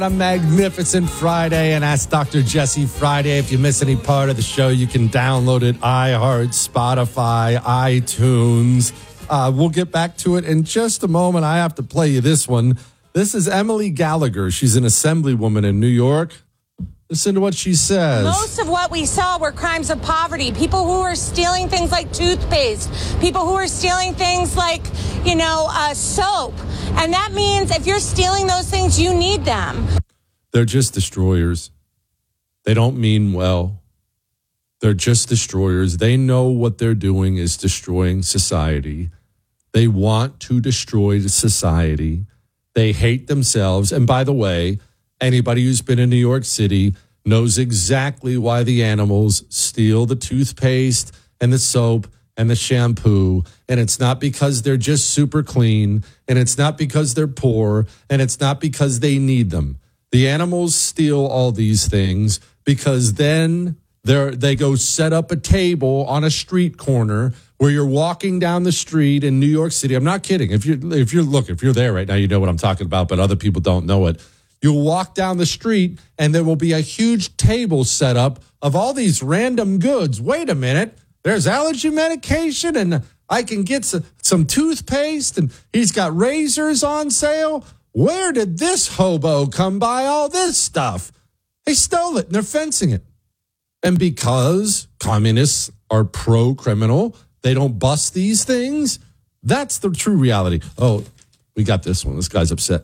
A magnificent Friday and Ask Dr. Jesse Friday. If you miss any part of the show, you can download it, iHeart, Spotify, iTunes. We'll get back to it in just a moment. I have to play you this one. This is Emily Gallagher. She's an assemblywoman in New York. Listen to what she says. Most of what we saw were crimes of poverty. People who are stealing things like toothpaste. People who are stealing things like, soap. And that means if you're stealing those things, you need them. They're just destroyers. They don't mean well. They're just destroyers. They know what they're doing is destroying society. They want to destroy the society. They hate themselves. And by the way, anybody who's been in New York City knows exactly why the animals steal the toothpaste and the soap and the shampoo. And it's not because they're just super clean. And it's not because they're poor. And it's not because they need them. The animals steal all these things because then they go set up a table on a street corner where you're walking down the street in New York City. I'm not kidding. If you're there right now, you know what I'm talking about, but other people don't know it. You'll walk down the street and there will be a huge table set up of all these random goods. Wait a minute. There's allergy medication and I can get some toothpaste and he's got razors on sale. Where did this hobo come by all this stuff? They stole it and they're fencing it. And because communists are pro-criminal, they don't bust these things. That's the true reality. Oh, we got this one. This guy's upset.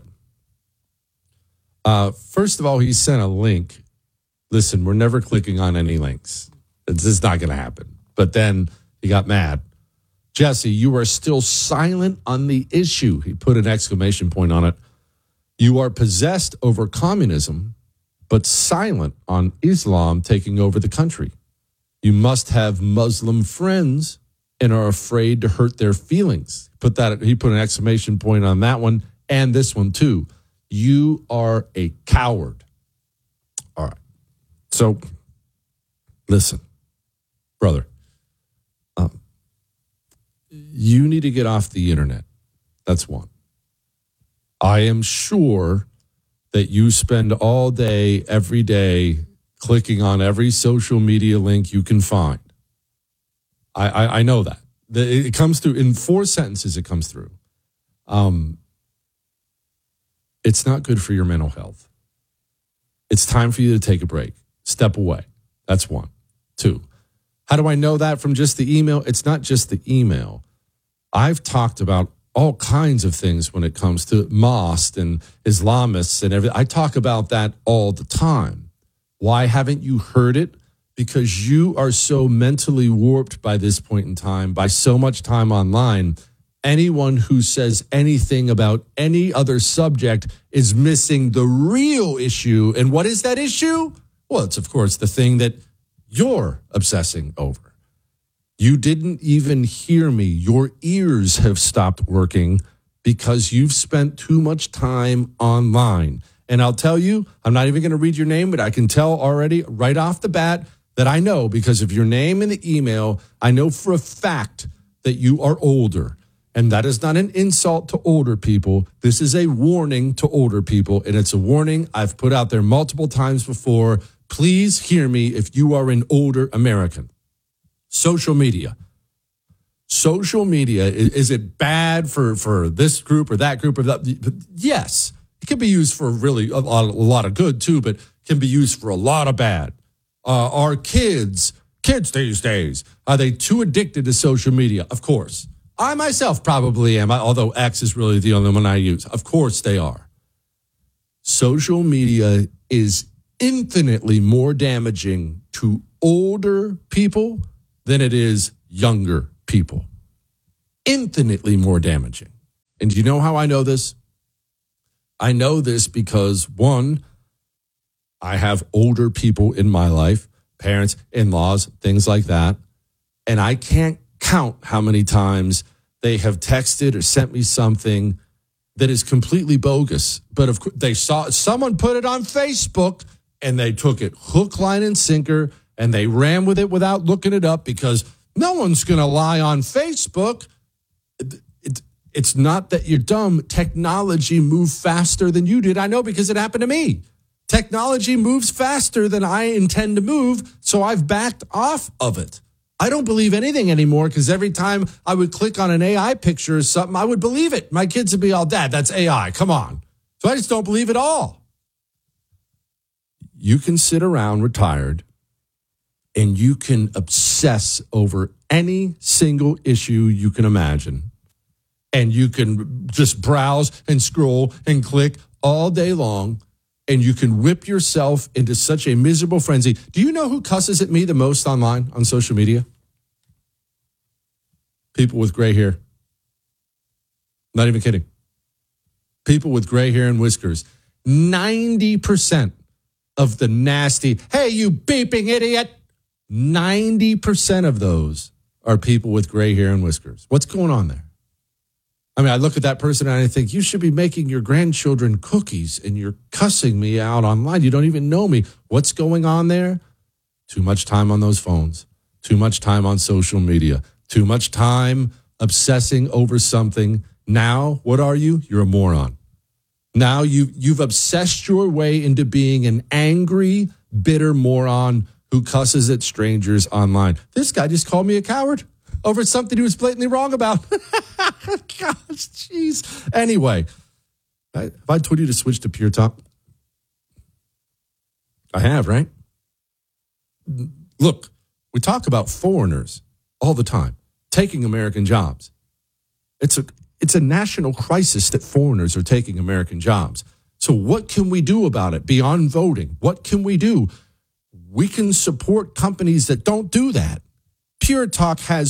First of all, he sent a link. Listen, we're never clicking on any links. It's just not going to happen. But then he got mad. Jesse, you are still silent on the issue. He put an exclamation point on it. You are possessed over communism, but silent on Islam taking over the country. You must have Muslim friends and are afraid to hurt their feelings. He put an exclamation point on that one and this one too. You are a coward. All right. So, listen, brother. You need to get off the internet. That's one. I am sure that you spend all day, every day, clicking on every social media link you can find. I know that. It comes through in 4 sentences. It comes through. It's not good for your mental health. It's time for you to take a break. Step away. That's 1. 2. How do I know that from just the email? It's not just the email. I've talked about all kinds of things when it comes to mosques and Islamists and everything. I talk about that all the time. Why haven't you heard it? Because you are so mentally warped by this point in time, by so much time online. Anyone who says anything about any other subject is missing the real issue. And what is that issue? Well, it's, of course, the thing that you're obsessing over. You didn't even hear me. Your ears have stopped working because you've spent too much time online. And I'll tell you, I'm not even going to read your name, but I can tell already right off the bat that I know because of your name in the email, I know for a fact that you are older. And that is not an insult to older people. This is a warning to older people. And it's a warning I've put out there multiple times before. Please hear me if you are an older American. Social media. Social media, is it bad for this group or that group or that? Yes. It can be used for really a lot of good too, but can be used for a lot of bad. Are kids these days, are they too addicted to social media? Of course. I myself probably am, although X is really the only one I use. Of course they are. Social media is infinitely more damaging to older people than it is younger people. Infinitely more damaging. And do you know how I know this? I know this because, one, I have older people in my life, parents, in-laws, things like that. And I can't count how many times they have texted or sent me something that is completely bogus. But of course, they saw someone put it on Facebook and they took it hook, line, and sinker, and they ran with it without looking it up because no one's going to lie on Facebook. It's not that you're dumb. Technology moved faster than you did. I know because it happened to me. Technology moves faster than I intend to move, so I've backed off of it. I don't believe anything anymore because every time I would click on an AI picture or something, I would believe it. My kids would be all, Dad, that's AI. Come on. So I just don't believe it all. You can sit around retired and you can obsess over any single issue you can imagine. And you can just browse and scroll and click all day long. And you can whip yourself into such a miserable frenzy. Do you know who cusses at me the most online on social media? People with gray hair. Not even kidding. People with gray hair and whiskers. 90% of the nasty, hey, you beeping idiot. 90% of those are people with gray hair and whiskers. What's going on there? I mean, I look at that person and I think, you should be making your grandchildren cookies and you're cussing me out online. You don't even know me. What's going on there? Too much time on those phones. Too much time on social media. Too much time obsessing over something. Now, what are you? You're a moron. Now you've obsessed your way into being an angry, bitter moron who cusses at strangers online. This guy just called me a coward over something he was blatantly wrong about. Gosh, jeez. Anyway, have I told you to switch to Pure Talk? I have, right? Look, we talk about foreigners all the time, taking American jobs. It's a national crisis that foreigners are taking American jobs. So what can we do about it beyond voting? What can we do? We can support companies that don't do that. Pure Talk has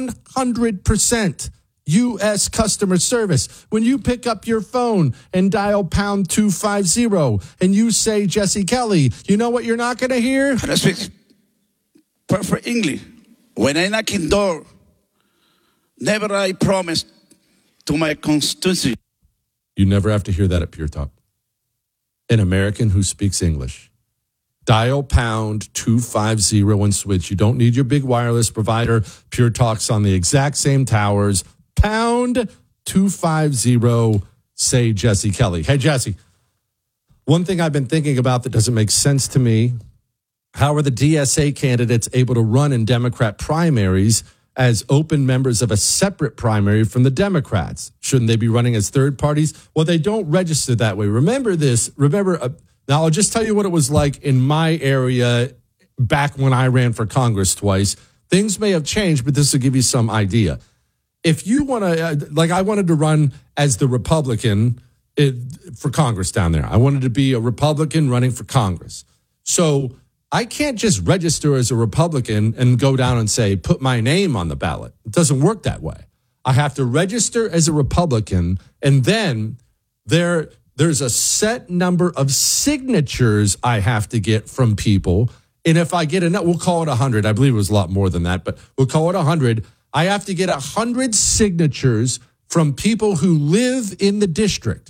100% U.S. customer service. When you pick up your phone and dial pound 250 and you say Jesse Kelly, you know what you're not going to hear? I speak perfect English. When I knock in door, never I promise to my constituency. You never have to hear that at Pure Talk. An American who speaks English. Dial pound 250 and switch. You don't need your big wireless provider. Pure Talk's on the exact same towers. Pound 250, say Jesse Kelly. Hey, Jesse, one thing I've been thinking about that doesn't make sense to me, how are the DSA candidates able to run in Democrat primaries as open members of a separate primary from the Democrats? Shouldn't they be running as third parties? Well, they don't register that way. Remember this. Now, I'll just tell you what it was like in my area back when I ran for Congress twice. Things may have changed, but this will give you some idea. If you want to, I wanted to run as the Republican for Congress down there. I wanted to be a Republican running for Congress. So I can't just register as a Republican and go down and say, put my name on the ballot. It doesn't work that way. I have to register as a Republican, and then there's a set number of signatures I have to get from people. And if I get enough, we'll call it 100. I believe it was a lot more than that, but we'll call it 100. I have to get 100 signatures from people who live in the district.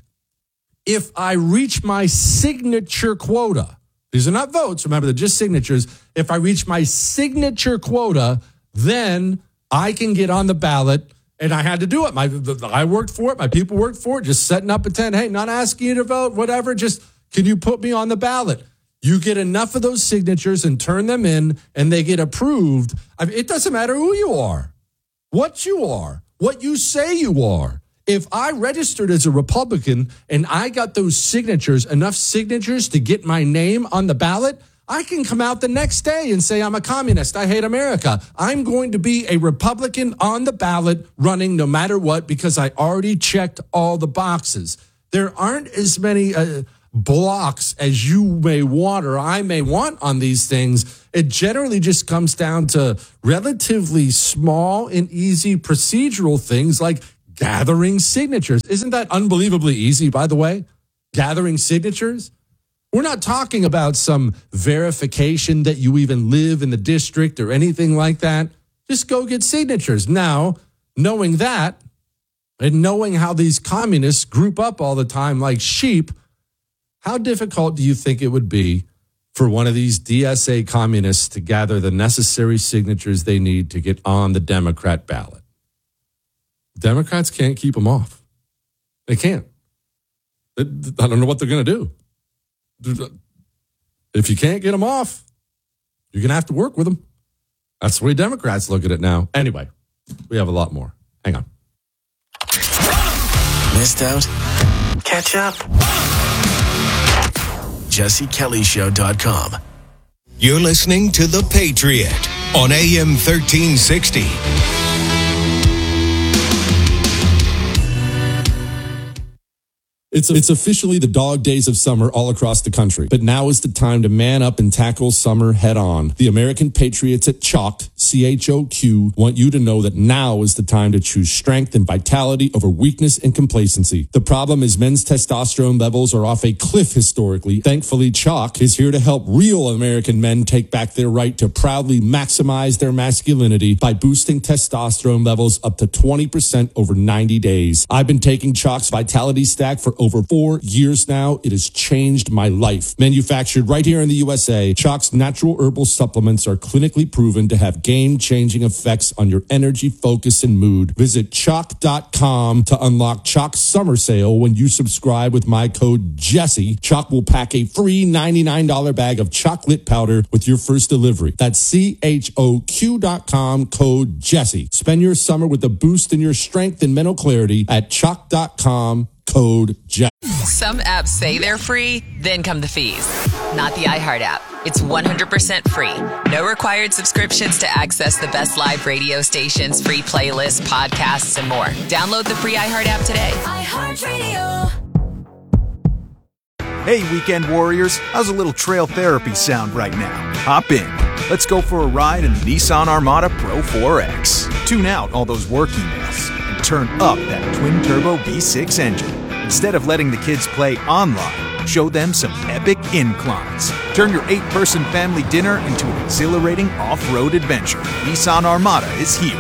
If I reach my signature quota, these are not votes, remember, they're just signatures. If I reach my signature quota, then I can get on the ballot. And I had to do it. I worked for it. My people worked for it. Just setting up a tent. Hey, not asking you to vote, whatever. Just, can you put me on the ballot? You get enough of those signatures and turn them in, and they get approved. It doesn't matter who you are, what you are, what you say you are. If I registered as a Republican and I got those signatures, enough signatures to get my name on the ballot, I can come out the next day and say I'm a communist. I hate America. I'm going to be a Republican on the ballot running no matter what because I already checked all the boxes. There aren't as many blocks as you may want or I may want on these things. It generally just comes down to relatively small and easy procedural things like gathering signatures. Isn't that unbelievably easy, by the way? Gathering signatures? We're not talking about some verification that you even live in the district or anything like that. Just go get signatures. Now, knowing that and knowing how these communists group up all the time like sheep, how difficult do you think it would be for one of these DSA communists to gather the necessary signatures they need to get on the Democrat ballot? Democrats can't keep them off. They can't. I don't know what they're going to do. If you can't get them off, you're going to have to work with them. That's the way Democrats look at it now. Anyway, we have a lot more. Hang on. Missed out? Catch up. JesseKellyShow.com. You're listening to The Patriot on AM 1360. It's officially the dog days of summer all across the country. But now is the time to man up and tackle summer head on. The American Patriots at Choq, CHOQ, want you to know that now is the time to choose strength and vitality over weakness and complacency. The problem is men's testosterone levels are off a cliff historically. Thankfully, Choq is here to help real American men take back their right to proudly maximize their masculinity by boosting testosterone levels up to 20% over 90 days. I've been taking Choq's Vitality Stack for over 4 years now. It has changed my life. Manufactured right here in the USA, Choq's natural herbal supplements are clinically proven to have game-changing effects on your energy, focus, and mood. Visit Choq.com to unlock Choq's summer sale. When you subscribe with my code Jesse, Choq will pack a free $99 bag of chocolate powder with your first delivery. That's CHOQ.com, code Jesse. Spend your summer with a boost in your strength and mental clarity at Choq.com. Code Jesse. Some apps say they're free, then come the fees. Not the iHeart app. It's 100% free. No required subscriptions to access the best live radio stations, free playlists, podcasts, and more. Download the free iHeart app today. iHeartRadio. Hey, weekend warriors. How's a little trail therapy sound right now? Hop in. Let's go for a ride in the Nissan Armada Pro 4X. Tune out all those work emails and turn up that twin-turbo V6 engine. Instead of letting the kids play online, show them some epic inclines. Turn your 8-person family dinner into an exhilarating off-road adventure. Nissan Armada is here.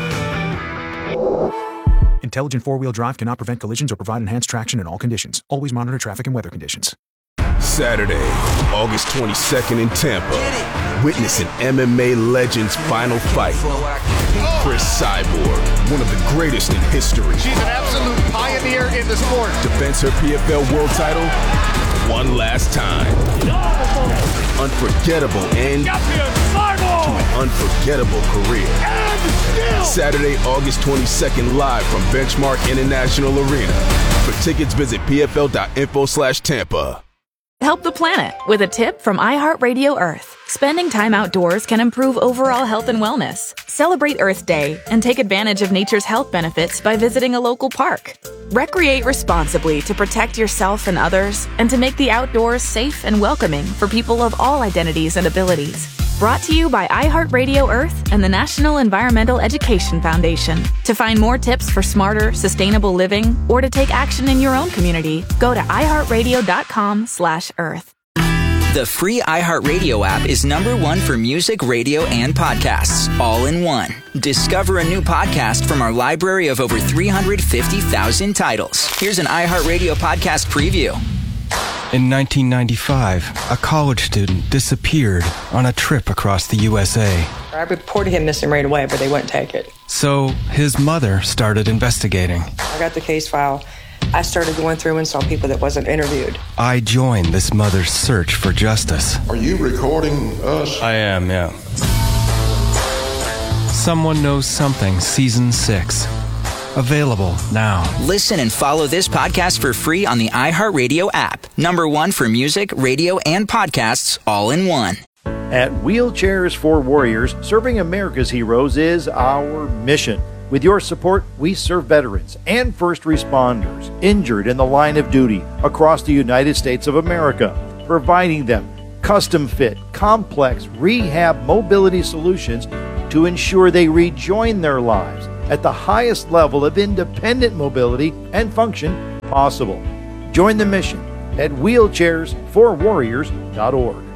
Intelligent four-wheel drive cannot prevent collisions or provide enhanced traction in all conditions. Always monitor traffic and weather conditions. Saturday, August 22nd in Tampa. Witness an MMA legend's final fight. Chris Cyborg, one of the greatest in history. She's an absolute pioneer in the sport. Defends her PFL world title one last time. Unforgettable end to an unforgettable career. Saturday, August 22nd, live from Benchmark International Arena. For tickets, visit pfl.info/Tampa. Help the planet with a tip from iHeartRadio Earth. Spending time outdoors can improve overall health and wellness. Celebrate Earth Day and take advantage of nature's health benefits by visiting a local park. Recreate responsibly to protect yourself and others, and to make the outdoors safe and welcoming for people of all identities and abilities. Brought to you by iHeartRadio Earth and the National Environmental Education Foundation. To find more tips for smarter, sustainable living, or to take action in your own community, go to iHeartRadio.com/Earth. The free iHeartRadio app is #1 for music, radio, and podcasts, all in one. Discover a new podcast from our library of over 350,000 titles. Here's an iHeartRadio podcast preview. In 1995, a college student disappeared on a trip across the USA. I reported him missing right away, but they wouldn't take it. So his mother started investigating. I got the case file. I started going through and saw people that wasn't interviewed. I joined this mother's search for justice. Are you recording us? I am, yeah. Someone Knows Something, Season 6. Available now. Listen and follow this podcast for free on the iHeartRadio app. #1 for music, radio, and podcasts, all in one. At Wheelchairs for Warriors, serving America's heroes is our mission. With your support, we serve veterans and first responders injured in the line of duty across the United States of America, providing them custom-fit, complex rehab mobility solutions to ensure they rejoin their lives at the highest level of independent mobility and function possible. Join the mission at wheelchairsforwarriors.org.